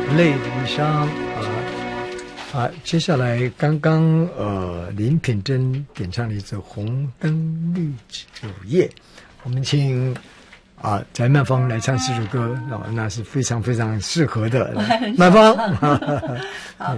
泪的衣裳接下来刚刚林品珍点唱了一首《红灯绿酒夜》，我们请翟曼芳来唱这首歌，那是非常非常适合的。曼芳